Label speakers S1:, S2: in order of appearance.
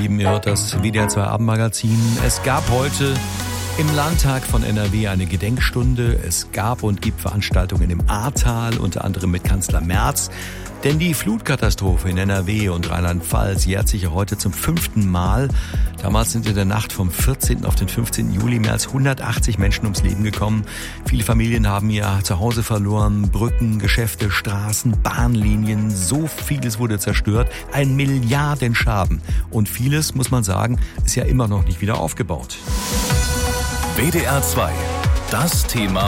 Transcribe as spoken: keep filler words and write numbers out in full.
S1: Lieben, ihr hört das W D R zwei Abendmagazin. Es gab heute im Landtag von N R W eine Gedenkstunde. Es gab und gibt Veranstaltungen im Ahrtal, unter anderem mit Kanzler Merz. Denn die Flutkatastrophe in N R W und Rheinland-Pfalz jährt sich ja heute zum fünften Mal. Damals sind in der Nacht vom vierzehnten auf den fünfzehnten Juli mehr als hundertachtzig Menschen ums Leben gekommen. Viele Familien haben ihr Zuhause verloren, Brücken, Geschäfte, Straßen, Bahnlinien, so vieles wurde zerstört. Ein Milliardenschaden. Und vieles, muss man sagen, ist ja immer noch nicht wieder aufgebaut.
S2: W D R zwei, das Thema